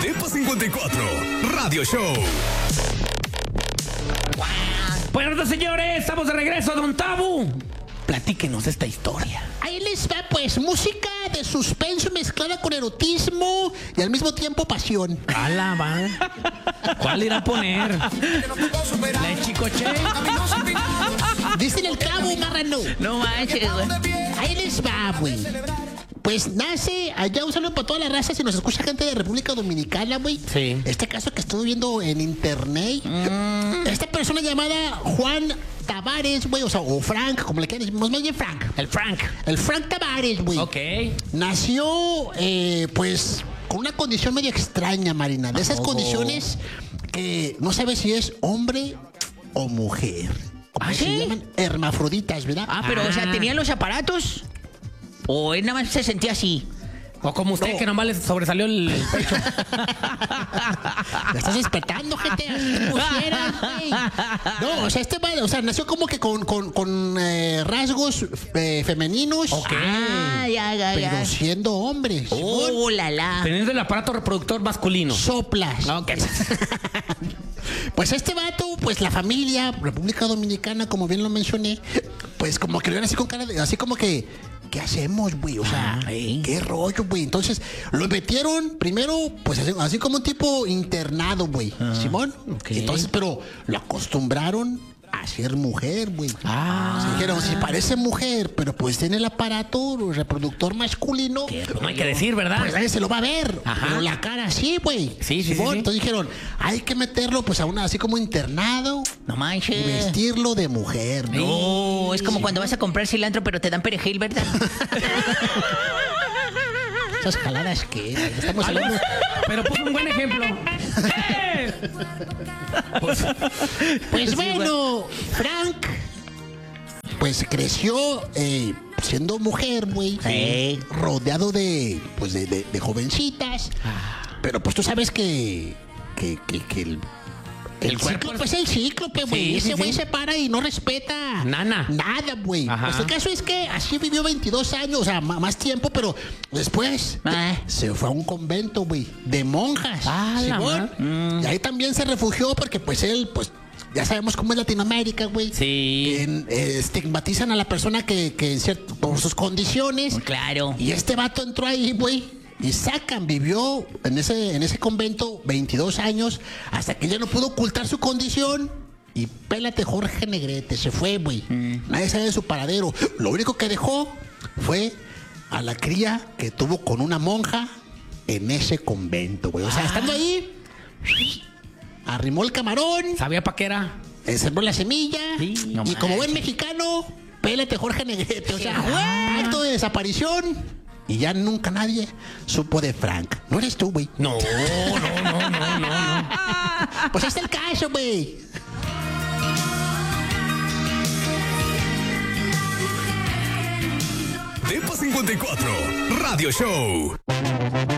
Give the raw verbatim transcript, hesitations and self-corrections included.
Depa cincuenta y cuatro, Radio Show. Bueno, señores, estamos de regreso, Don Tabu. Platíquenos esta historia. Ahí les va, pues, música de suspenso mezclada con erotismo y al mismo tiempo pasión. ¡Hala, va! ¿Cuál irá a poner? ¿La de Chicoche? Dice en el cabo, marrano. No manches, güey. Ahí les va, güey. Pues nace allá, un saludo para toda la raza. Si nos escucha gente de República Dominicana, güey. Sí. Este caso que estuve viendo en internet. Mm. Esta persona llamada Juan Tavares, güey, o sea, o Frank, como le quieran decir, más bien Frank. El Frank. El Frank Tavares, güey. Ok. Nació, eh, pues, con una condición medio extraña, Marina. De esas Oh. condiciones que no sabes si es hombre o mujer. Como ¿Ah, se sí? llaman hermafroditas, ¿verdad? Ah, pero, o sea, ¿tenía los aparatos? ¿O él nada más se sentía así? O como usted, No. que nomás le sobresalió el pecho. Me estás despertando, gente. Así como quieras, güey. No, o sea, este va, o sea, nació como que con, con, con eh, rasgos eh, femeninos. Ok. Ah, ya, ya, Pero ya. siendo hombre. Oh, la, la. Teniendo el aparato reproductor masculino. Soplas. Ok. Pues este vato, pues la familia, República Dominicana, como bien lo mencioné, pues como que lo ven así con cara de, así como que, ¿qué hacemos, güey? O sea, Ah, ¿eh? ¿qué rollo, güey? Entonces, lo metieron primero, pues así, así como un tipo internado, güey. Simón. ok. Entonces, pero lo acostumbraron a ser mujer, güey. Ah. Se dijeron, si parece mujer, pero pues tiene el aparato reproductor masculino, No hay que decir, ¿verdad? pues nadie se lo va a ver. Ajá. Pero la cara sí, güey. Sí, sí, sí, Simón. sí. Entonces dijeron, hay que meterlo pues a una así como internado No y manches. vestirlo de mujer, ¿no? No, es como cuando vas a comprar cilantro, pero te dan perejil, ¿verdad? Esas jaladas que estamos Algo- hablando. Pero puso un buen ejemplo. ¡Eh! Pues, Pues bueno, Frank, pues creció eh, siendo mujer, güey. Sí. Rodeado de, pues de, de- de jovencitas. Pero pues tú sabes que, que, que, que el, el, El cuerpo cíclope es- es el cíclope, güey. Sí, sí, Ese güey sí. se para y no respeta Nada. Nada, güey. Ajá. Pues el caso es que así vivió veintidós años, o sea, ma- más tiempo, pero después Ah. se fue a un convento, güey, de monjas. Ah, la Simón. ma- Y ahí también se refugió porque pues él, pues, ya sabemos cómo es Latinoamérica, güey. Sí. Que, eh, estigmatizan a la persona que, que en cierto, por sus condiciones. Claro. Y este vato entró ahí, güey. Y sacan, vivió en ese, en ese convento veintidós años hasta que ya no pudo ocultar su condición. Y pélate Jorge Negrete, se fue, güey. Nadie sabe de su paradero. Lo único que dejó fue a la cría que tuvo con una monja en ese convento, güey. O sea, estando ahí, arrimó el camarón, ¿sabía pa' qué era? eh, sembró la semilla. Sí, y no como buen manches. mexicano, pélate Jorge Negrete. O sea, güey. acto de desaparición. Y ya nunca nadie supo de Frank. No eres tú, güey. No, no, no, no, no, no. Pues ahí está el caso, güey. Depa cincuenta y cuatro, Radio Show.